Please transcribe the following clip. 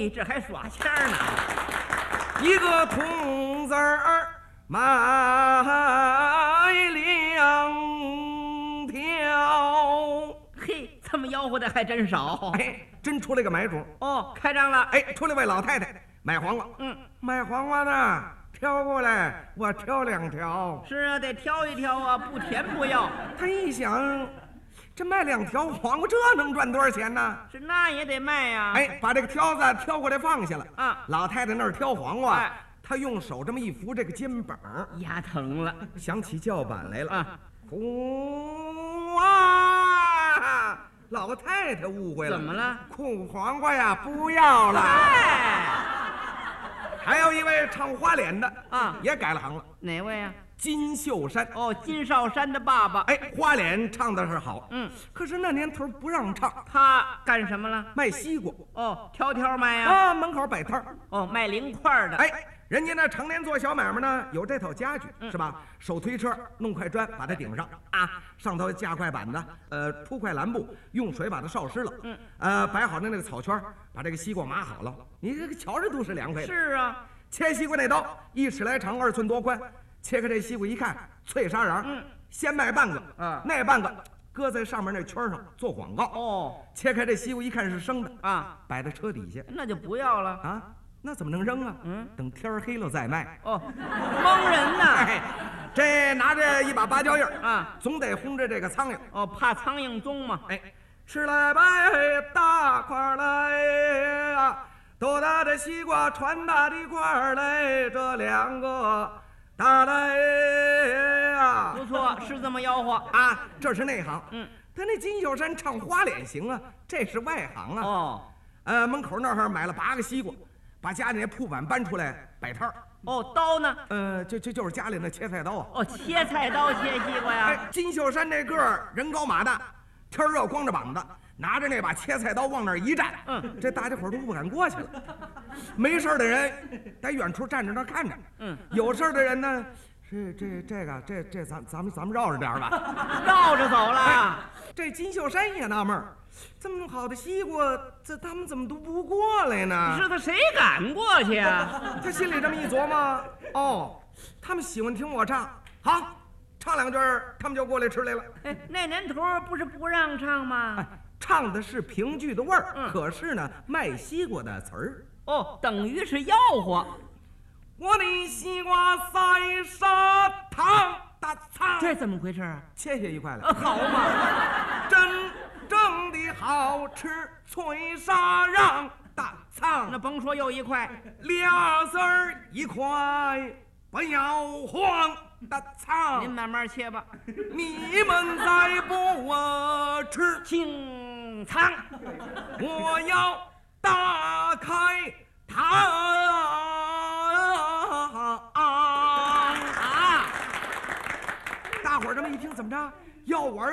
嘿，这还耍钱呢。 一个铜子儿买2条。 嘿，这么吆喝的还真少。 哎，真出来个买主。 哦，开张了。 哎，出来位老太太买黄瓜。买黄瓜呢，挑过来，我挑2条。 是啊，得挑一挑啊，不甜不要。 他一想，这卖2条黄瓜，这能赚多少钱呢？ 是那也得卖呀。 哎，把这个挑子挑过来放下了。 啊， 老太太那儿挑黄瓜。 哎， 他用手这么一扶这个肩膀， 牙疼了， 想起叫板来了。 啊， 苦啊！老太太误会了。 怎么了？ 苦黄瓜呀，不要了。 哎， 还有一位唱花脸的啊， 也改了行了。 哪位啊？ 金秀山。 哦，金少山的爸爸。 哎，花脸唱的是好。可是那年头不让唱。 他干什么了？ 卖西瓜。 哦，挑挑卖呀。 啊，门口摆摊儿。 哦，卖零块的。 哎，人家那常年做小买卖呢，有这套家具，是吧？手推车弄块砖把它顶上啊，上头架块板子，铺块蓝布，用水把它烧湿了。摆好的那个草圈，把这个西瓜码好了。你这个瞧着都是凉快的。 是啊， 切西瓜那刀1尺来长，2寸多宽。切开这西瓜一看，脆沙瓤。先卖半个，那半个搁在上面那圈上做广告。 哦， 切开这西瓜一看是生的啊， 摆在车底下， 那就不要了啊。那怎么能扔啊？等天黑了再卖。 哦，蒙人呐！ 哎，这拿着一把芭蕉叶啊， 总得轰着这个苍蝇。 哦，怕苍蝇踪嘛。 哎，吃来摆大块来啊，多大的西瓜传大的块来，这2个大来啊。 不错，是这么吆喝啊，这是内行。他那金秀山唱花脸行啊，这是外行啊。 哦， 门口那儿买了8个西瓜。把家里那铺板搬出来摆摊儿。 哦，刀呢？ 就是家里那切菜刀啊。 哦，切菜刀切西瓜呀。 哎，金秀山那个儿人高马大，天热光着膀子，拿着那把切菜刀往那儿一站，这大家伙都不敢过去了。没事的人在远处站着那看着，有事的人呢，这咱们绕着点吧， 绕着走了。 哎，这金秀山也纳闷儿。这么好的西瓜，他们怎么都不过来呢？ 是他谁敢过去啊？ 他心里这么一琢磨，哦，他们喜欢听我唱，好，唱2句他们就过来吃来了。 哎，那年头不是不让唱吗？ 哎，唱的是评剧的味儿，可是呢，卖西瓜的词儿。 哦，等于是吆喝。 我的西瓜赛砂糖大仓， 这怎么回事啊？ 切下一块来， 好嘛， 真正的好吃，脆沙瓤大仓。 那甭说又一块 ，2丝一块，不要慌大仓。 您慢慢切吧。 你们再不吃清仓， 我要打开它。大伙儿这么一听，怎么着？要玩